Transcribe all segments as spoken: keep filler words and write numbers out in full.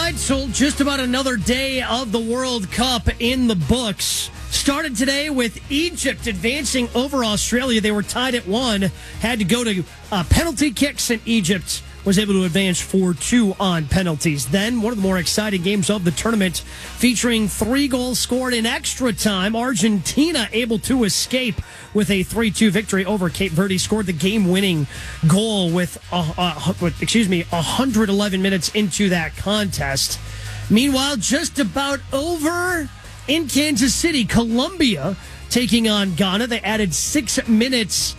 right, so just about another day of the World Cup in the books. Started today with Egypt advancing over Australia. They were tied at one, had to go to uh, penalty kicks, and Egypt was able to advance four two on penalties. Then, one of the more exciting games of the tournament, featuring three goals scored in extra time. Argentina able to escape with a three two victory over Cape Verde. Scored the game-winning goal with, uh, uh, with, excuse me, one hundred eleven minutes into that contest. Meanwhile, just about over in Kansas City, Colombia taking on Ghana. They added six minutes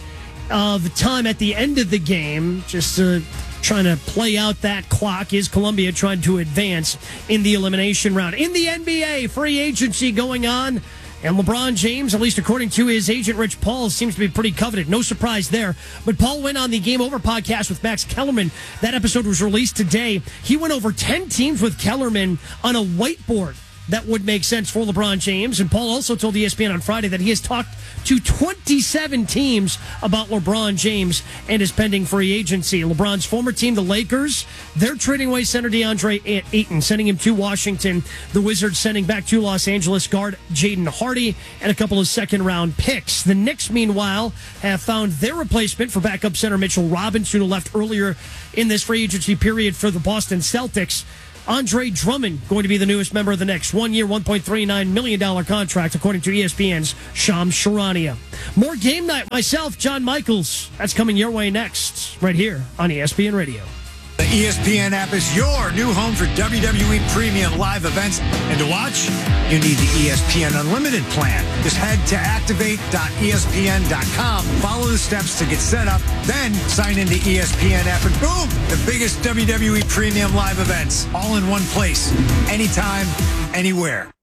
of time at the end of the game, just uh, trying to play out that clock. Is Colombia trying to advance in the elimination round? In the N B A, free agency going on, and LeBron James, at least according to his agent Rich Paul, seems to be pretty coveted. No surprise there. But Paul went on the Game Over podcast with Max Kellerman. That episode was released today. He went over ten teams with Kellerman on a whiteboard that would make sense for LeBron James. And Paul also told E S P N on Friday that he has talked to twenty-seven teams about LeBron James and his pending free agency. LeBron's former team, the Lakers, they're trading away center DeAndre Ayton, sending him to Washington. The Wizards sending back to Los Angeles guard Jaden Hardy and a couple of second-round picks. The Knicks, meanwhile, have found their replacement for backup center Mitchell Robinson, who left earlier in this free agency period for the Boston Celtics. Andre Drummond going to be the newest member of the Knicks. One-year, one point three nine million dollars contract, according to E S P N's Shams Charania. More game night. Myself, John Michaels. That's coming your way next, right here on E S P N Radio. The E S P N app is your new home for W W E premium live events. And to watch, you need the E S P N Unlimited plan. Just head to activate dot E S P N dot com, follow the steps to get set up, then sign into E S P N app, and boom, the biggest W W E premium live events, all in one place, anytime, anywhere.